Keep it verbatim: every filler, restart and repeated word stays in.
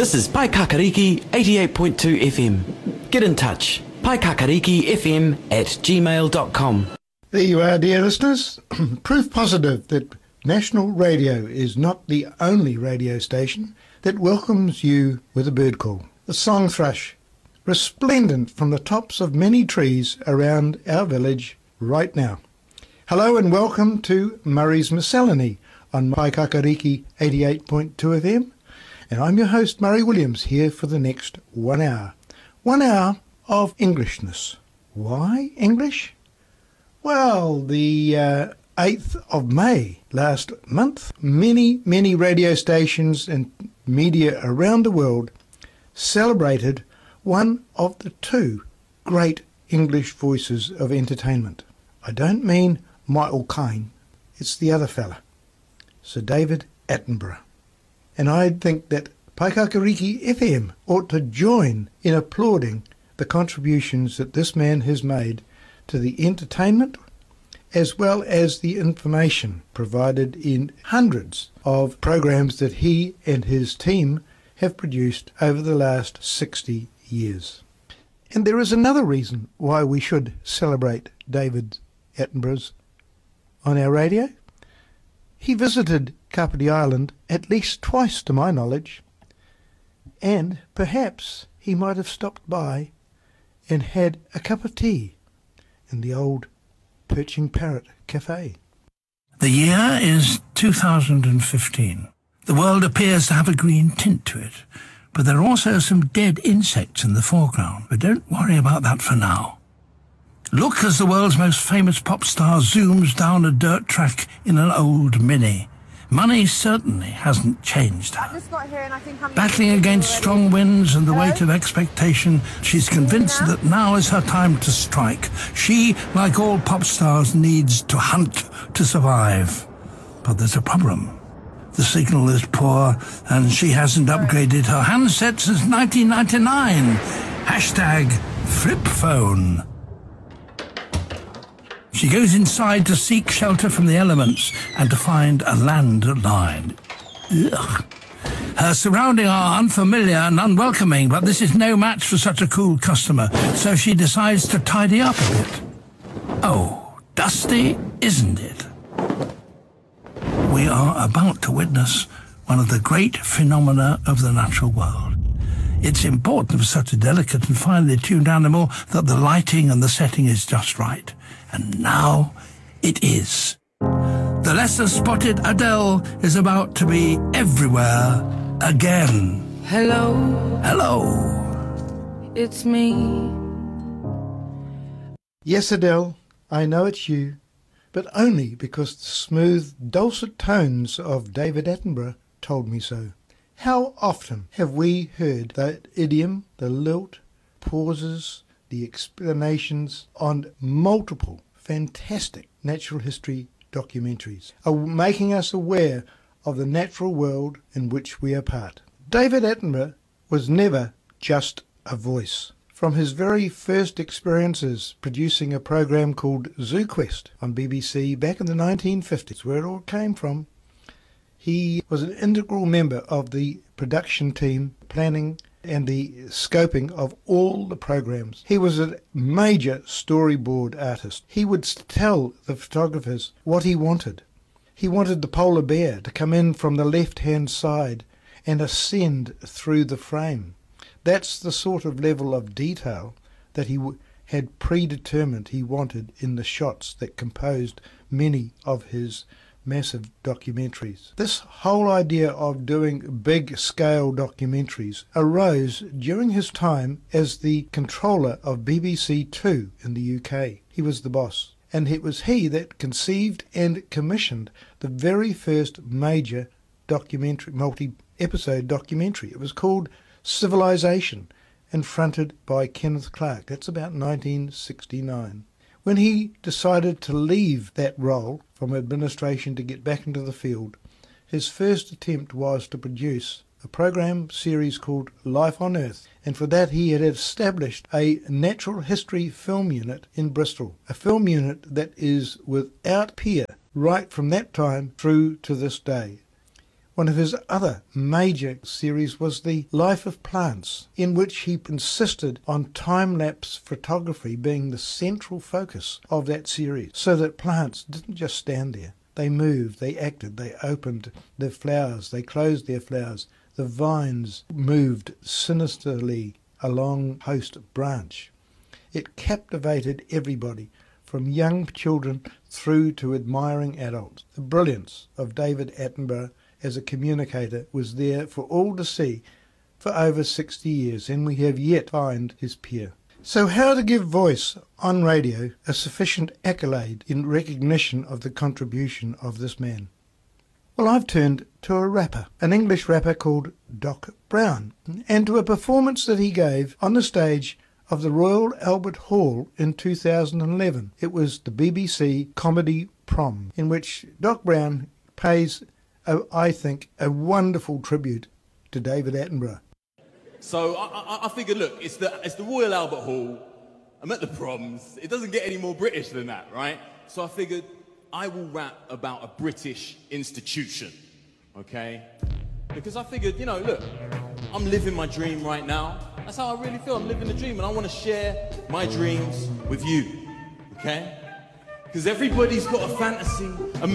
This is Pai Kakariki eighty-eight point two F M. Get in touch. paikakarikifm at gmail dot com. There you are, dear listeners. Proof positive that National Radio is not the only radio station that welcomes you with a bird call. The song thrush, resplendent from the tops of many trees around our village right now. Hello and welcome to Murray's Miscellany on Pai Kakariki eighty-eight point two F M. And I'm your host, Murray Williams, here for the next one hour. One hour of Englishness. Why English? Well, the uh, eighth of May last month, many, many radio stations and media around the world celebrated one of the two great English voices of entertainment. I don't mean Michael Caine, it's the other fella, Sir David Attenborough. And I think that Pai Kakariki F M ought to join in applauding the contributions that this man has made to the entertainment as well as the information provided in hundreds of programs that he and his team have produced over the last sixty years. And there is another reason why we should celebrate David Attenborough's on our radio. He visited Kapiti Island at least twice to my knowledge, and perhaps he might have stopped by and had a cup of tea in the old Perching Parrot Cafe. The year is two thousand fifteen. The world appears to have a green tint to it, but there are also some dead insects in the foreground. But don't worry about that for now. Look as the world's most famous pop star zooms down a dirt track in an old Mini. Money certainly hasn't changed her. I just got here and I think I'm Battling against strong winds and the weight of expectation, she's convinced that now is her time to strike. She, like all pop stars, needs to hunt to survive. But there's a problem. The signal is poor and she hasn't upgraded her handset since nineteen ninety-nine. Hashtag flip phone. She goes inside to seek shelter from the elements and to find a landline. Ugh. Her surroundings are unfamiliar and unwelcoming, but this is no match for such a cool customer, so she decides to tidy up a bit. Oh, dusty, isn't it? We are about to witness one of the great phenomena of the natural world. It's important for such a delicate and finely tuned animal that the lighting and the setting is just right. And now it is. The lesser-spotted Adele is about to be everywhere again. Hello. Hello. It's me. Yes, Adele, I know it's you, but only because the smooth, dulcet tones of David Attenborough told me so. How often have we heard that idiom, the lilt, pauses, the explanations on multiple fantastic natural history documentaries, are making us aware of the natural world in which we are part. David Attenborough was never just a voice. From his very first experiences producing a program called Zoo Quest on B B C back in the nineteen fifties, where it all came from, he was an integral member of the production team, planning and the scoping of all the programs. He was a major storyboard artist. He would tell the photographers what he wanted. He wanted the polar bear to come in from the left-hand side and ascend through the frame. That's the sort of level of detail that he w- had predetermined he wanted in the shots that composed many of his massive documentaries. This whole idea of doing big-scale documentaries arose during his time as the controller of B B C Two in the U K. He was the boss, and it was he that conceived and commissioned the very first major documentary, multi-episode documentary. It was called Civilization, and fronted by Kenneth Clark. That's about nineteen sixty-nine. When he decided to leave that role from administration to get back into the field, his first attempt was to produce a program series called Life on Earth, and for that he had established a natural history film unit in Bristol, a film unit that is without peer right from that time through to this day. One of his other major series was The Life of Plants, in which he insisted on time-lapse photography being the central focus of that series, so that plants didn't just stand there. They moved, they acted, they opened their flowers, they closed their flowers. The vines moved sinisterly along host branch. It captivated everybody, from young children through to admiring adults. The brilliance of David Attenborough as a communicator was there for all to see for over sixty years, and we have yet to find his peer. So how to give voice on radio a sufficient accolade in recognition of the contribution of this man? Well, I've turned to a rapper, an English rapper called Doc Brown, and to a performance that he gave on the stage of the Royal Albert Hall in two thousand eleven. It was the B B C Comedy Prom, in which Doc Brown pays, a, I think, a wonderful tribute to David Attenborough. So I, I, I figured, look, it's the, it's the Royal Albert Hall. I'm at the proms. It doesn't get any more British than that, right? So I figured I will rap about a British institution, okay? Because I figured, you know, look, I'm living my dream right now. That's how I really feel. I'm living the dream, and I want to share my dreams with you, okay? Because everybody's got a fantasy. A